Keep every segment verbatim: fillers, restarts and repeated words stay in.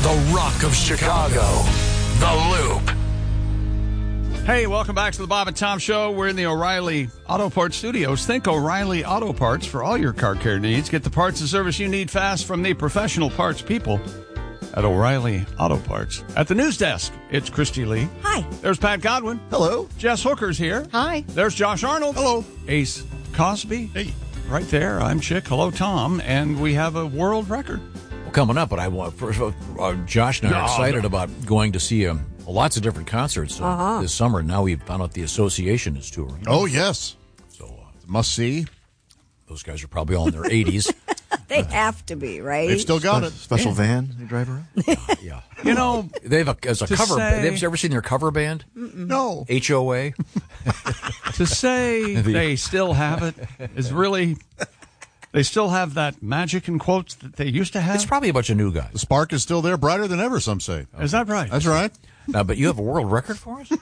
The Rock of Chicago, The Loop. Hey, welcome back to the Bob and Tom Show. We're in the O'Reilly Auto Parts studios. Think O'Reilly Auto Parts for all your car care needs. Get the parts and service you need fast from the professional parts people at O'Reilly Auto Parts. At the news desk, it's Christy Lee. Hi. There's Pat Godwin. Hello. Jess Hooker's here. Hi. There's Josh Arnold. Hello. Ace Cosby. Hey. Right there. I'm Chick. Hello, Tom. And we have a world record. Well, coming up, but I want first of all, uh, Josh and I are No, excited no. about going to see um, lots of different concerts uh, Uh-huh. this summer. Now we've found out the Association is touring. Oh, yes. So uh, Must see. those guys are probably all in their eighties. They have to be, right? They've still got it. Special van they drive around? Yeah, You know, they have a as a To cover. say- Have you ever seen their cover band? No. H O A. to say they still have it is really... They still have that magic in quotes that they used to have? It's probably a bunch of new guys. The spark is still there, brighter than ever, some say. Is that right? That's right. Now, but you have a world record for us?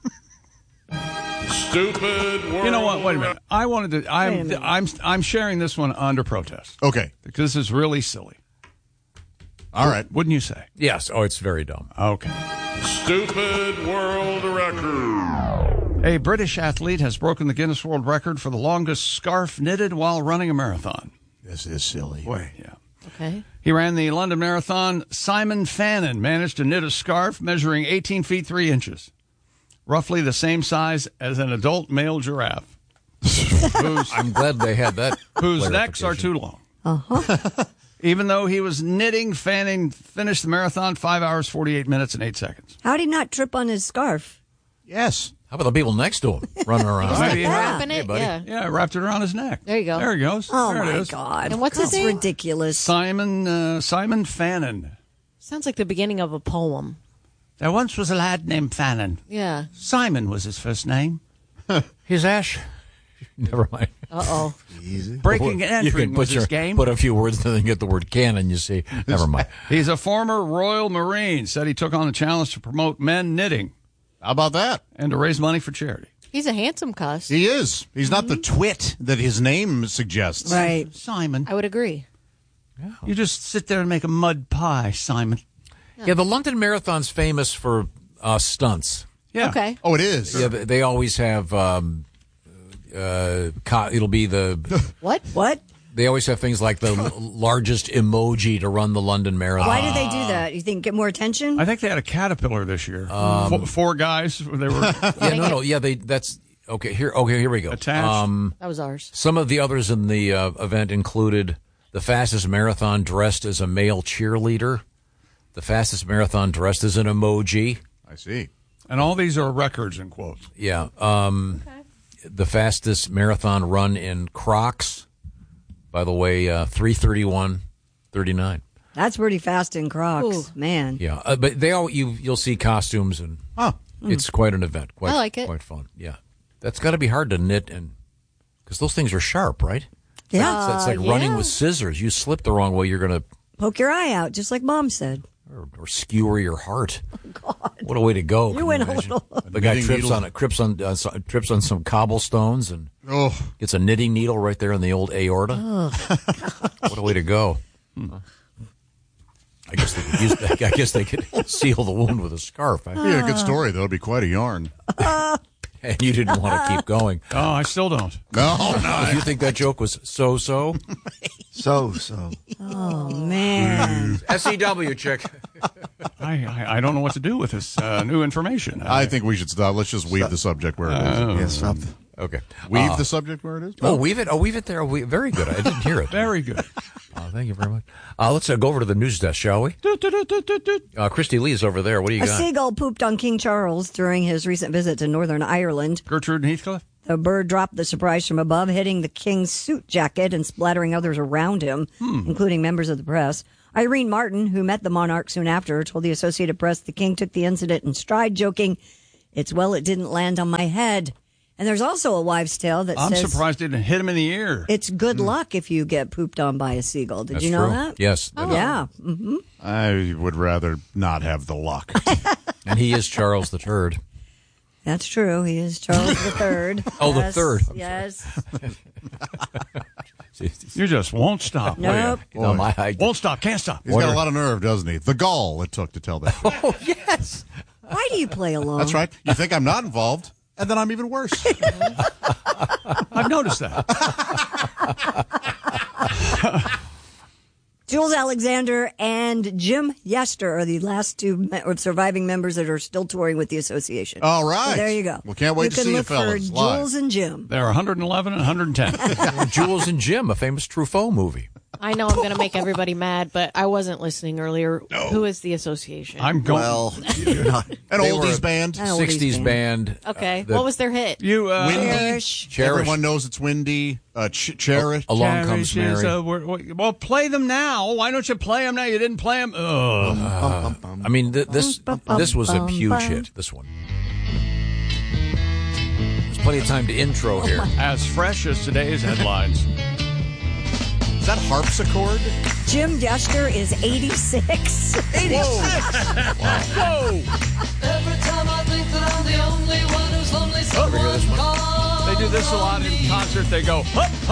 Stupid world. You know what? Wait a minute. I wanted to. Wait a I'm. minute. I'm. I'm sharing this one under protest Okay. because this is really silly. All right. Wouldn't you say? Yes. Oh, it's very dumb. Okay. Stupid world record. A British athlete has broken the Guinness World Record for the longest scarf knitted while running a marathon. This is silly. Boy, yeah. Okay. He ran the London Marathon. Simon Fannin managed to knit a scarf measuring eighteen feet three inches, roughly the same size as an adult male giraffe, whose, I'm glad they had that. whose necks are too long. Uh-huh. Even though he was knitting, Fannin finished the marathon five hours, forty-eight minutes, and eight seconds. How'd he not trip on his scarf? Yes. How about the people next to him running around? Maybe he had- Wrapping it, buddy. yeah. Yeah, wrapped it around his neck. There you go. There he goes. Oh, there it my is. God. And what's his That's name? ridiculous. Simon, uh, Simon Fannin. Sounds like the beginning of a poem. There once was a lad named Fannin. Yeah. Simon was his first name. His Ash. Never mind. Uh-oh. Easy. Breaking and you entering can was put, his your, game. put a few words and then get the word can and you see, never mind. He's a former Royal Marine. Said he took on the challenge to promote men knitting How about that? and to raise money for charity. He's a handsome cuss. He is. He's not the twit that his name suggests. Right. Simon, I would agree. you just sit there and make a mud pie, Simon. Yeah, the London Marathon's famous for uh, stunts. Yeah. Okay. Oh, it is. Yeah, they they always have. Um, uh, co- it'll be the. What? What? They always have things like the l- largest emoji to run the London Marathon. Why did they do that? You think get more attention? I think they had a caterpillar this year. four, four guys. They were Yeah, no, no, yeah, they. That's okay. Here, okay, here we go. Attached. Um, That was ours. some of the others in the uh, event included the fastest marathon dressed as a male cheerleader, the fastest marathon dressed as an emoji. I see. and all these are records in quotes. Yeah. Um, the fastest marathon run in Crocs. By the way, uh, three thirty-one thirty-nine. That's pretty fast in Crocs, Ooh. man. Yeah, uh, but they all you you'll see costumes and Huh. it's quite an event. Quite, I like it. Quite fun. Yeah, that's got to be hard to knit and because those things are sharp, right? Yeah. So it's like Uh, running yeah. with scissors. You slip the wrong way, you're gonna Poke your eye out, just like Mom said. or, or skewer your heart. Oh God! What a way to go! You Can went a imagine? little- The guy knitting trips needle. on it, trips on uh, so- trips on some cobblestones and Oh, gets a knitting needle right there in the old aorta. What a way to go! Huh. I guess they could use. I guess they could seal the wound with a scarf. I- yeah, good story, though. It'd be quite a yarn. And you didn't want to keep going. Oh, I still don't. No, no. You think that joke was so-so? So, so. Oh, man. S E W, chick. I, I I don't know what to do with this uh, new information. I think we should stop. Let's just weave the subject where it is. Yeah, stop. Okay. Weave Uh, the subject where it is? Oh, weave it. Oh, weave it there. We, very good. I didn't hear it. very good. Uh, thank you very much. Uh, let's uh, go over to the news desk, shall we? Uh, Christy Lee's over there. What do you A got? seagull pooped on King Charles during his recent visit to Northern Ireland. Gertrude and Heathcliff. The bird dropped the surprise from above, hitting the king's suit jacket and splattering others around him, including members of the press. Irene Martin, who met the monarch soon after, told the Associated Press the king took the incident in stride, joking, "It's well it didn't land on my head." And there's also a wives' tale that I'm says surprised it didn't hit him in the ear. it's good luck if you get pooped on by a seagull. Did That's you know true. that? Yes. that is- Yeah. hmm I would rather not have the luck. And he is Charles the Third. That's true. He is Charles the Third. Oh, the Yes, third. I'm Yes. Is You just won't stop. will Nope. you? No, my, I, Won't stop. Can't stop. He's got a lot of nerve, doesn't he? The gall it took to tell that. oh, yes. Why do you play along? That's right. You think I'm not involved, and then I'm even worse. I've noticed that. Jules Alexander and Jim Yester are the last two me- or surviving members that are still touring with the association. All right. So there you go. Well, can't wait you to can see you look fellas for live. Jules and Jim. They're one hundred eleven and one hundred ten. Jules and Jim, a famous Truffaut movie. I know I'm going to make everybody mad, but I wasn't listening earlier. Who is the association? I'm going. Well, you're not. An They oldies were- band. An oldies sixties band. okay. uh, the- what was their hit? You, uh, Windy. Cherish. Cherish. Everyone knows it's windy. Uh, ch- cherish. Along Comes Cherish is Mary. a word- well, play them now. Why don't you play them now? You didn't play them. Ugh. Bum, bum, bum. I mean, th- this Bum, bum, this was a bum, huge bum. hit, this one. There's plenty of time to intro here. As fresh as today's headlines. Is that harpsichord? Jim Yester is eighty-six. Whoa! Every time I think that I'm the only one who's lonely, Ever hear this one? someone They do this a lot in concert. They go, hup,